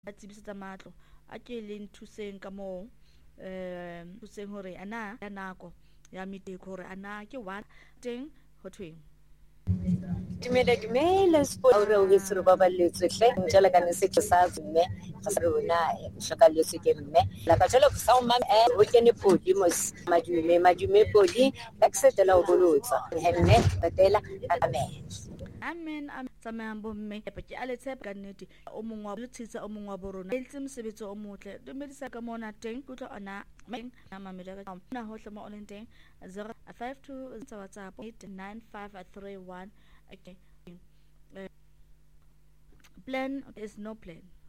ba tsebisitsa matlo a ke leng thuseng ka moo thuseng hore ana ya nako ya meteko hore ana ke wa teng ho thweng Dumela sport ore o itse re baballetswe hle njala ka ne se ke sa mme ga se rona hlakalletswe ke mme la ka jalo sa o mam o kene podi mos madume podi ka ksetela o bolotsa henne batela amen amen tsamayang bomme ke a le tshepa ka nnete o mongwe wa botsitsa o mongwe wa borona e ntse mosebetsi o motle dumedisa ka mona teng kutlo ona na mamela ka na hohle mo online teng 052 tsa WhatsApp 89531 okay plan is no plan